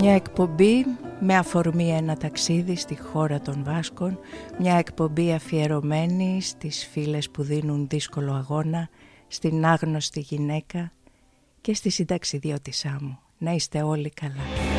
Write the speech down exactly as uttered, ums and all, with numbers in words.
Μια εκπομπή με αφορμή ένα ταξίδι στη χώρα των Βάσκων, μια εκπομπή αφιερωμένη στις φίλες που δίνουν δύσκολο αγώνα, στην άγνωστη γυναίκα και στη συνταξιδιώτησά μου. Να είστε όλοι καλά.